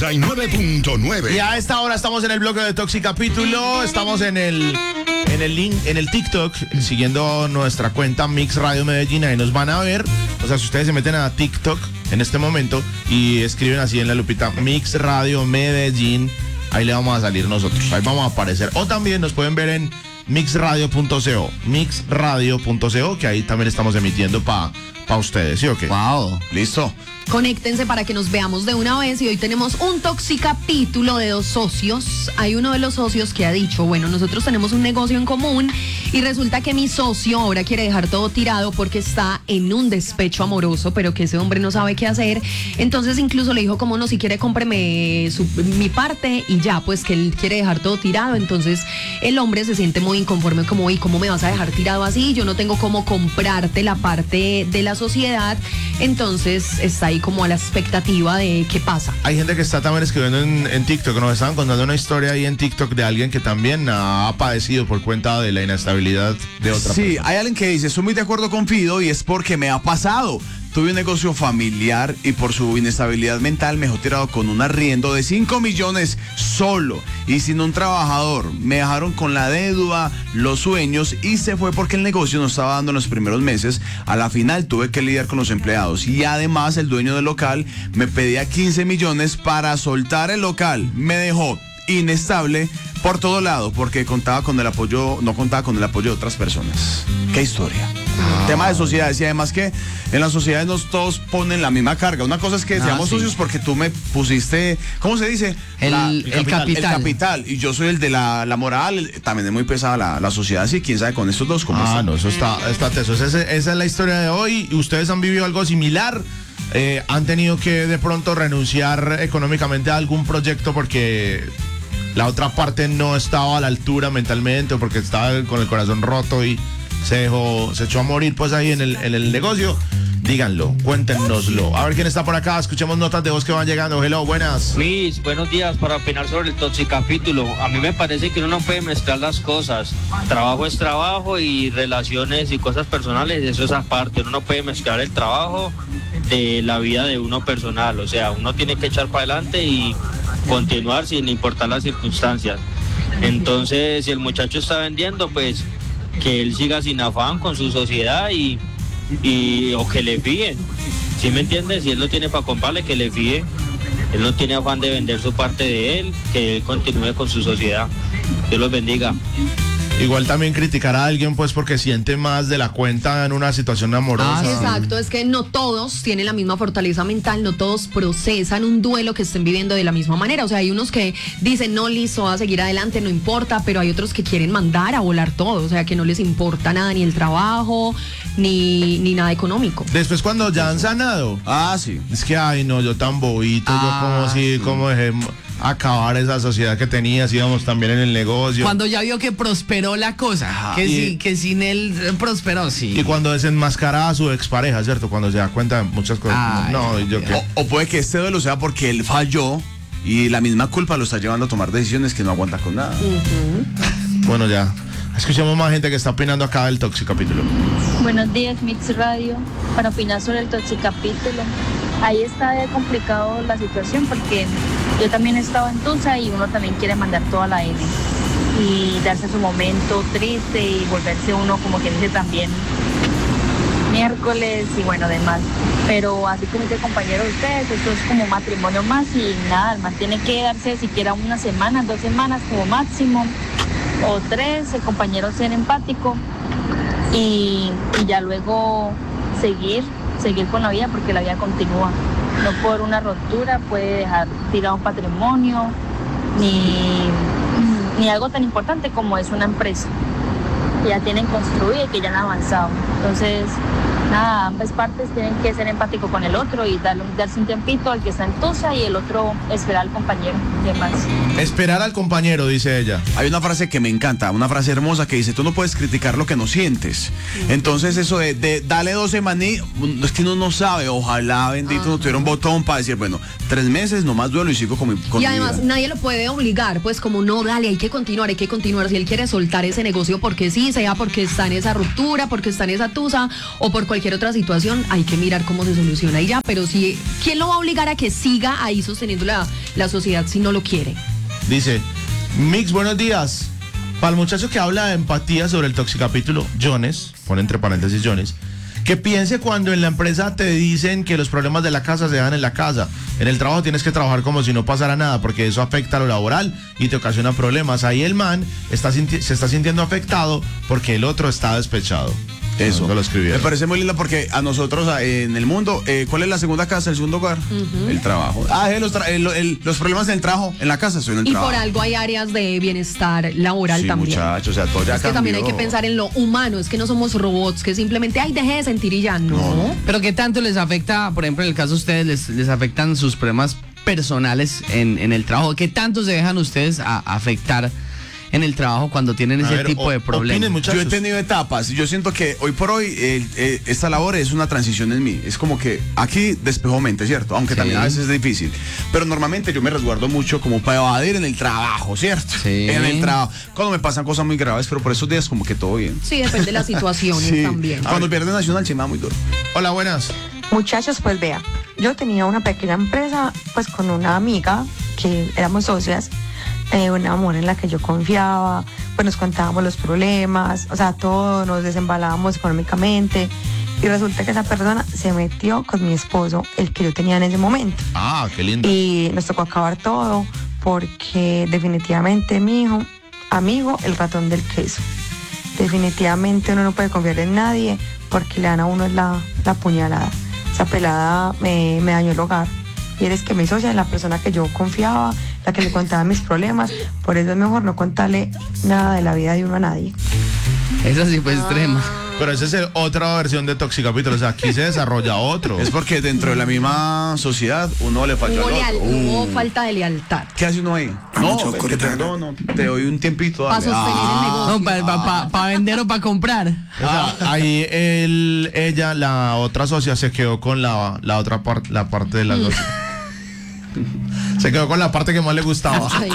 89.9. Y a esta hora estamos en el bloque de Toxicapítulo. Estamos en el link, en el TikTok, siguiendo nuestra cuenta Mix Radio Medellín. Ahí nos van a ver. O sea, si ustedes se meten a TikTok en este momento y escriben así en la lupita Mix Radio Medellín, ahí le vamos a salir nosotros. Ahí vamos a aparecer. O también nos pueden ver en mixradio.co. Mixradio.co, que ahí también estamos emitiendo para ustedes, ¿sí o qué? Wow. Listo. Conéctense para que nos veamos de una vez y hoy tenemos un toxicapítulo de dos socios. Hay uno de los socios que ha dicho, bueno, nosotros tenemos un negocio en común y resulta que mi socio ahora quiere dejar todo tirado porque está en un despecho amoroso, pero que ese hombre no sabe qué hacer. Entonces incluso le dijo, como no, si quiere cómpreme mi parte y ya, pues que él quiere dejar todo tirado. Entonces el hombre se siente muy inconforme, como, ¿y cómo me vas a dejar tirado así? Yo no tengo cómo comprarte la parte de la sociedad. Entonces está ahí como a la expectativa de qué pasa. Hay gente que está también escribiendo en TikTok, nos estaban contando una historia ahí en TikTok de alguien que también ha padecido por cuenta de la inestabilidad de otra persona. Sí, hay alguien que dice, estoy muy de acuerdo con Fido y es porque me ha pasado. Tuve un negocio familiar y por su inestabilidad mental me dejó tirado con un arriendo de 5 millones solo y sin un trabajador. Me dejaron con la deuda, los sueños y se fue porque el negocio no estaba dando en los primeros meses. A la final tuve que lidiar con los empleados y además el dueño del local me pedía 15 millones para soltar el local. Me dejó inestable por todo lado porque no contaba con el apoyo de otras personas. ¿Qué historia? Tema de sociedades y además que en las sociedades no todos ponen la misma carga. Una cosa es que seamos socios porque tú me pusiste, ¿cómo se dice? El capital. El capital y yo soy el de la moral. También es muy pesada la sociedad, así quién sabe con estos dos cómo está. No, eso está teso. Esa es la historia de hoy. ¿Ustedes han vivido algo similar? ¿Han tenido que de pronto renunciar económicamente a algún proyecto porque la otra parte no estaba a la altura mentalmente o porque estaba con el corazón roto y se echó a morir pues ahí en el negocio? Díganlo, cuéntenoslo. A ver quién está por acá, escuchemos notas de voz que van llegando. Hello, buenas. Luis, buenos días, para opinar sobre el toxicapítulo. A mí me parece que uno no puede mezclar las cosas. Trabajo es trabajo y relaciones y cosas personales, eso es aparte. Uno no puede mezclar el trabajo de la vida de uno personal. O sea, uno tiene que echar para adelante y continuar sin importar las circunstancias. Entonces, si el muchacho está vendiendo, pues que él siga sin afán con su sociedad y o que le fíen, ¿sí me entiendes? Si él lo tiene para comprarle, que le fíe. Él no tiene afán de vender su parte de él, que él continúe con su sociedad. Dios los bendiga. Igual también criticar a alguien pues porque siente más de la cuenta en una situación amorosa. Exacto, es que no todos tienen la misma fortaleza mental, no todos procesan un duelo que estén viviendo de la misma manera. O sea, hay unos que dicen, no, listo, a seguir adelante, no importa, pero hay otros que quieren mandar a volar todo, o sea, que no les importa nada, ni el trabajo, ni nada económico. Después cuando ya han sanado. Sí. Es que, ay no, yo tan bobito, como dejé acabar esa sociedad que tenías, íbamos también en el negocio. Cuando ya vio que prosperó la cosa, que sin él prosperó, sí. Y cuando desenmascara a su expareja, ¿cierto? Cuando se da cuenta de muchas cosas. O puede que este duelo sea porque él falló y la misma culpa lo está llevando a tomar decisiones que no aguanta con nada. Bueno, ya. Escuchemos más gente que está opinando acá del Toxicapítulo. Buenos días, Mix Radio, para opinar sobre el Toxicapítulo. Ahí está complicado la situación porque yo también he estado en Tusa y uno también quiere mandar toda la N y darse su momento triste y volverse uno como que dice también miércoles y bueno, demás. Pero así como dice el compañero de ustedes, esto es como matrimonio más y nada, el man tiene que darse siquiera una semana, 2 semanas como máximo o 3, el compañero ser empático y ya luego seguir con la vida porque la vida continúa. No por una ruptura puede dejar tirado un patrimonio ni algo tan importante como es una empresa que ya tienen construida y que ya han avanzado. Entonces, nada, ambas partes tienen que ser empáticos con el otro y darse un tiempito al que está en Tusa y el otro esperar al compañero. Demás. Esperar al compañero, dice ella. Hay una frase que me encanta, una frase hermosa que dice, tú no puedes criticar lo que no sientes. Entonces eso de dale 2 semanas, es que uno no sabe, ojalá bendito no tuviera un botón para decir, bueno, 3 meses, nomás duelo y sigo con y además mi vida. nadie lo puede obligar, pues como no, dale, hay que continuar. Si él quiere soltar ese negocio porque sí, sea porque está en esa ruptura, porque está en esa tusa o por cualquier cualquier otra situación hay que mirar cómo se soluciona y ya, pero si, ¿quién lo va a obligar a que siga ahí sosteniendo la sociedad si no lo quiere? Dice, Mix, buenos días. Para el muchacho que habla de empatía sobre el toxicapítulo, Jones, pone entre paréntesis Jones, que piense cuando en la empresa te dicen que los problemas de la casa se dan en la casa. En el trabajo tienes que trabajar como si no pasara nada, porque eso afecta a lo laboral y te ocasiona problemas. Ahí el man se está sintiendo afectado porque el otro está despechado. Eso lo escribieron. Me parece muy lindo porque a nosotros en el mundo, ¿cuál es la segunda casa, el segundo hogar? El trabajo. Los problemas del trabajo en la casa son en el Y trabajo. por algo hay áreas de bienestar laboral Sí, también. muchachos, o sea, todo ya Es que también hay cambió. que pensar en lo humano, es que no somos robots, que simplemente, ay, deje de sentir y ya, no. Pero ¿qué tanto les afecta, por ejemplo, en el caso de ustedes, les afectan sus problemas personales en el trabajo? ¿Qué tanto se dejan ustedes afectar en el trabajo cuando tienen ese tipo de problemas? opinen, muchachos. Yo he tenido etapas y yo siento que hoy por hoy esta labor es una transición en mí. Es como que aquí despejo mente, ¿cierto? Aunque también a veces es difícil. Pero normalmente yo me resguardo mucho como para evadir en el trabajo, ¿cierto? Sí. En el trabajo. Cuando me pasan cosas muy graves, pero por esos días como que todo bien. Sí, depende de las situaciones Sí. también. Cuando el Viernes Nacional se me da muy duro. Hola, buenas. Muchachos, pues vea, yo tenía una pequeña empresa pues con una amiga que éramos socias, un amor en la que yo confiaba, pues nos contábamos los problemas, o sea, todo, nos desembalábamos económicamente y resulta que esa persona se metió con mi esposo, el que yo tenía en ese momento. Ah, qué lindo. Y nos tocó acabar todo porque definitivamente mi hijo, amigo, el ratón del queso. Definitivamente uno no puede confiar en nadie porque le dan a uno la puñalada. Esa pelada me dañó el hogar. Y eres que mi socia es la persona que yo confiaba, la que le contaba mis problemas. Por eso es mejor no contarle nada de la vida de uno a nadie. Esa sí fue extrema. Pero esa es otra versión de Toxicapítulo. O sea, aquí se desarrolla otro. Es porque dentro de la misma sociedad uno le falló al otro. Hubo falta de lealtad. ¿Qué hace uno ahí? No, te perdono, te doy un tiempito. Para dale. sostener el negocio. No, para vender o para comprar. O sea, ahí ella, la otra socia, se quedó con la otra parte, la parte de las dos. Se quedó con la parte que más le gustaba. Ay,